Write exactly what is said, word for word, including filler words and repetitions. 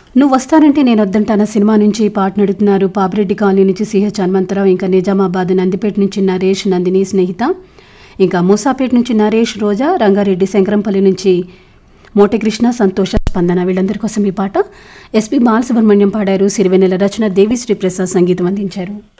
నువ్వు వస్తానంటే నేను వద్దంటాన సినిమా నుంచి పాట నడుతున్నారు. పాపిరెడ్డి కాలనీ నుంచి సిహెచ్ హనుమంతరావు, ఇంకా నిజామాబాద్ నందిపేట నుంచి నరేష్, నందిని స్నేహిత, ఇంకా మూసాపేట నుంచి నరేష్, రోజా, రంగారెడ్డి శంకరంపల్లి నుంచి మోటకృష్ణ, సంతోష, స్పందన వీళ్ళందరి కోసం ఈ పాట. ఎస్పి బాలసుబ్రహ్మణ్యం పాడారు. సిరివెన్నెల రచన, దేవిశ్రీ ప్రసాద్ సంగీతం అందించారు.